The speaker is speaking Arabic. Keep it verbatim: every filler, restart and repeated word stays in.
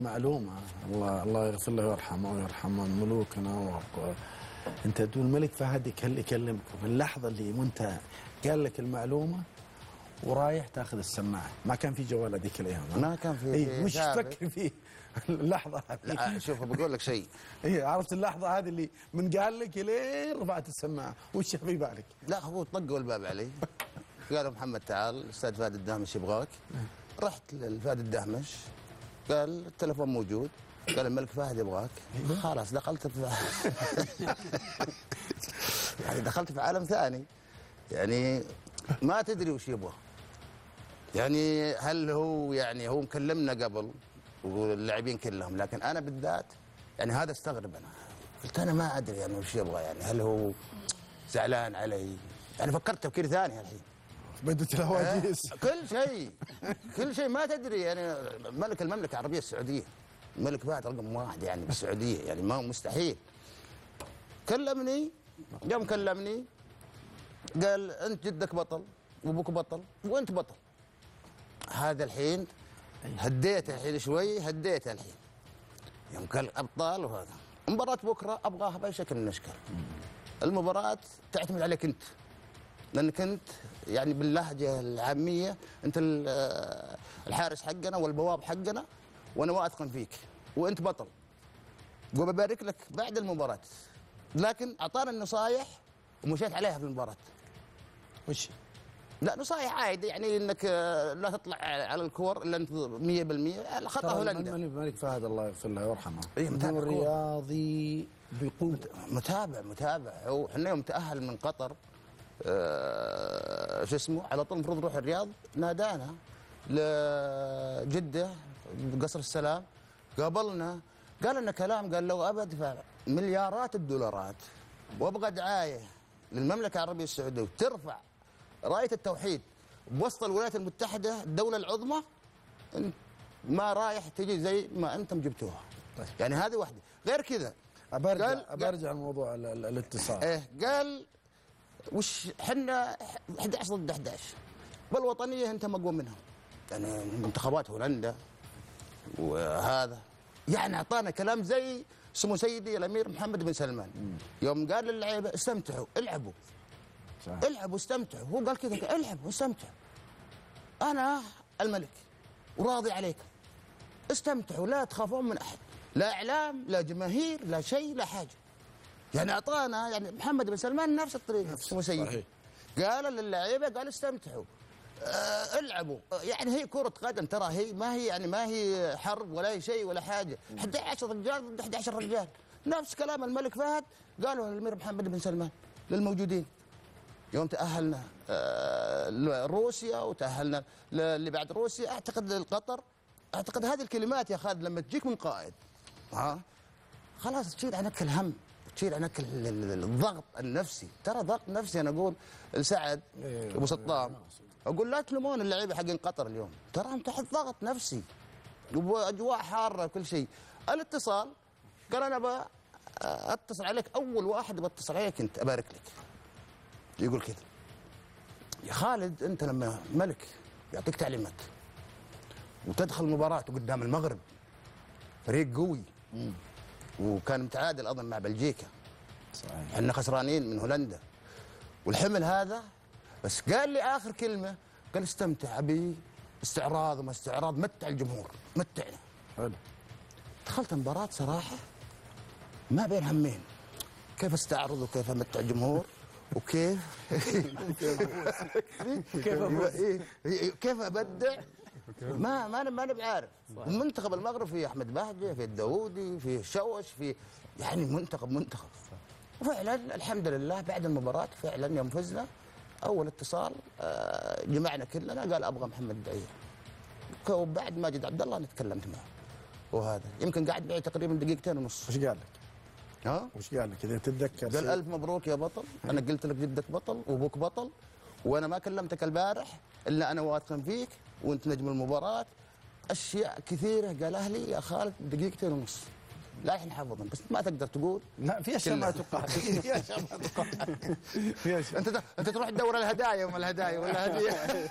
معلومة. الله الله يغفر له ويرحمه ويرحم ملوكنا و... انت تقول الملك فهد يكلمك في اللحظة اللي وانت قال لك المعلومة ورايح تاخذ السماعة، ما كان في جوال هذيك الايام. ما كان في. اي وش تفكر فيه اللحظة هذه؟ لا شوف بقول لك شيء. اي عرفت اللحظة هذه اللي من قال لك لين رفعت السماعة وش في بالك؟ لا هو طقوا الباب علي قالوا محمد تعال الاستاذ فهد الدهمش يبغاك. رحت لفهد الدهمش قال التلفون موجود، قال الملك فهد يبغاك. خلاص دخلت في يعني دخلت في عالم ثاني، يعني ما تدري وش يبغى. يعني هل هو يعني هو مكلمنا قبل واللاعبين كلهم، لكن انا بالذات يعني هذا استغرب. انا قلت انا ما ادري يعني وش يبغى، يعني هل هو زعلان علي؟ يعني فكرت تفكير ثاني الحين. بدت الهواجيس كل شيء كل شيء ما تدري. يعني ملك المملكه العربيه السعوديه الملك فهد رقم واحد يعني بالسعوديه، يعني ما هو مستحيل. كلمني يوم كلمني قال انت جدك بطل وابوك بطل وانت بطل. هذا الحين هديته الحين شوي، هديته الحين يوم قال ابطال. وهذا مباراة بكره ابغاها باي شكل من الاشكال. المباراة تعتمد عليك انت، لانك انت يعني باللهجه العاميه انت الحارس حقنا والبواب حقنا، وانا واثق فيك وانت بطل وببارك لك بعد المباراه. لكن اعطانا النصايح ومشيت عليها في المباراه. وش؟ لا نصايح عادي، يعني انك لا تطلع على الكور الا انت مية بالمية. خطا هولندا. الملك فهد الله يغفر له ويرحمه إيه متابع رياضي بقوه. متابع متابع هو احنا يوم تاهل من قطر آه شو اسمه على طول المفروض نروح الرياض، نادانا لجده بقصر السلام، قابلنا قال لنا كلام، قال لو ابى ادفع مليارات الدولارات وابغى دعايه للمملكه العربيه السعوديه وترفع رايه التوحيد بوسط الولايات المتحده الدوله العظمى، ما رايح تجي زي ما انتم جبتوها. طيب. يعني هذه واحده. غير كذا ابرجع ابرجع الموضوع الاتصال. ايه قال وش حنا احد عشر ضد احد عشر بالوطنيه انت مقوى منهم. يعني منتخبات هولندا وهذا يعني اعطانا كلام زي سمو سيدي الامير محمد بن سلمان يوم قال للعيبه استمتعوا العبوا صح. العبوا استمتعوا. هو قال كذا العبوا استمتعوا، انا الملك وراضي عليكم، استمتعوا لا تخافون من احد، لا اعلام لا جماهير لا شيء لا حاجه. يعني اعطانا يعني محمد بن سلمان نفس الطريقه سمو سيدي. قال للعيبه قال استمتعوا آه العبوا. يعني هي كره قدم ترى، هي ما هي يعني ما هي حرب ولا هي شيء ولا حاجه. احد عشر رجال ضد احد عشر رجال. نفس كلام الملك فهد قالوا الامير محمد بن سلمان للموجودين يوم تاهلنا آه لروسيا وتاهلنا اللي بعد روسيا اعتقد لقطر. اعتقد هذه الكلمات يا خالد لما تجيك من قائد ها خلاص تشيل عنك الهم، تشيل عنك الضغط النفسي. ترى ضغط نفسي. انا اقول لسعد ابو سطام اقول لا تلومون اللعيبه حقين قطر اليوم، ترى انت تحت ضغط نفسي واجواء حاره وكل شيء. الاتصال قال انا ابى اتصل عليك، اول واحد بتصل عليك انت ابارك لك. يقول كذا يا خالد انت لما ملك يعطيك تعليمات وتدخل المباراه قدام المغرب فريق قوي مم. وكان متعادل اظن مع بلجيكا صحيح، احنا خسرانين من هولندا والحمل هذا، بس قال لي اخر كلمه قال استمتع ابي استعراض وما استعراض، متع الجمهور متعنا. حلو. دخلت المباراه صراحه ما بين همين، كيف استعرض وكيف امتع الجمهور وكيف كيف كيف ابدع. ما ما ما انا بعارف. منتخب المغرب فيه احمد بهجه، فيه الداودي، فيه الشوش، فيه يعني منتخب منتخب. وفعلا الحمد لله بعد المباراه فعلا يوم فزنا اول اتصال جمعنا كلنا قال ابغى محمد الدعير. وبعد ماجد عبد الله انا تكلمت معه وهذا يمكن قاعد معي تقريبا دقيقتين ونص. وش قال لك؟ ها؟ وش قال لك اذا تتذكر؟ قال الف مبروك يا بطل، انا قلت لك جدك بطل وابوك بطل، وانا ما كلمتك البارح الا انا واثق فيك وانت نجم المباراه. اشياء كثيره قالها لي يا خالد دقيقتين ونص لا احنا حافظهم، بس ما تقدر تقول. لا في اشياء ما تقال. في اشياء ما تقال. انت انت تروح تدور الهدايا وما الهدايا ولا هديه.